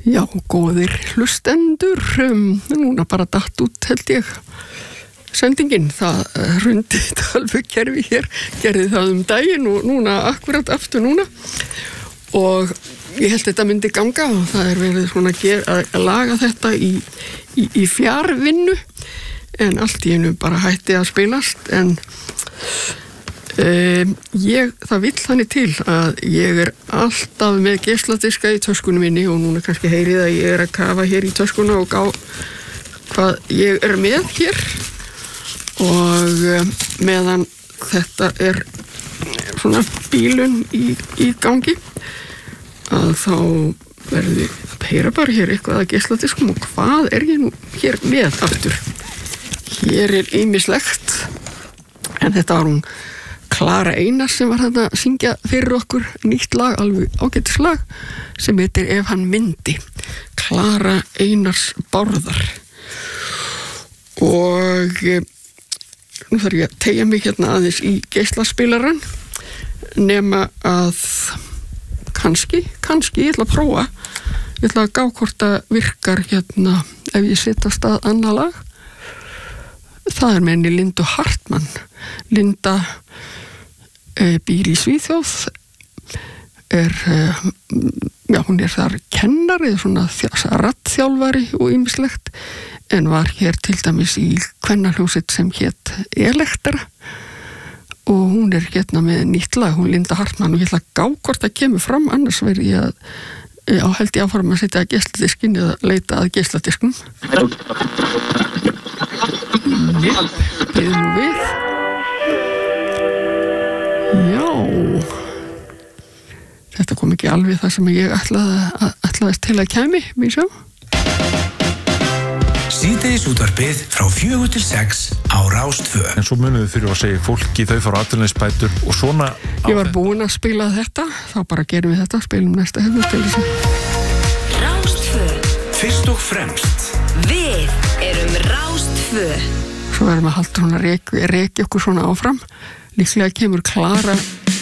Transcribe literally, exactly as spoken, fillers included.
Já, góðir hlustendur, um, núna bara datt út held ég sendingin, það hrundi tölvukerfi hér, gerði það um daginn og núna, akkurat aftur núna og ég held þetta myndi ganga og það er verið svona að, gera, að laga þetta í, í, í fjarvinnu en allt í einu bara hætti að spilast en Um, ég, það vill þannig til að ég er alltaf með geisladiska í töskunum minni og núna kannski heyrið að ég er að kafa hér í töskuna og gá hvað ég er með hér og um, meðan þetta er svona bílun í, í gangi að þá verði heyra bara hér eitthvað að geisladiskum og hvað er ég nú hér með aftur. Hér er ýmislegt en þetta var hún Klara Einars sem var þarna að syngja fyrir okkur nýtt lag, alveg ágætis lag sem heitir Ef hann myndi. Klara Einars Bárðar. Og e, nú þarf ég að teygja mig hérna aðeins í geislaspilaran nema að kannski, kannski, ég ætla að prófa, ég ætla að gá hvort það virkar hérna ef ég setja af stað annað lag. Það er með henni Lindu Hartmann. Linda e, býr í Svíþjóð, er, e, já, hún er þar kennari, svona raddþjálfari og ýmislegt, en var hér til dæmis í kvennahljómsveit sem hét Elektra og hún er hérna með nýtt lag, hún Linda Hartmann og ég ætla að gá hvort það kemur fram, annars verði ég að, já, held ég áfram að setja að geisladiskin eða leita að geisladiskum. Nipp, byrðum nú við. Já, þetta kom ekki alveg það sem ég ætlaði, ætlaðist til að kæmi, mér sjá. Síðdegis útvarpið frá fjögur til sex á Rás tvö. En svo munum við fyrir að segja fólki þau fara atvinnuleysisbætur og svona. Ég var búin að spila þetta, þá bara gerum við þetta, spilum næsta hérna til þessu. Rás tvö. Fyrst og fremst. Við erum Rás tvö. Svo verðum að halda svona reki, reki okkur svona áfram. Líklega kemur Klara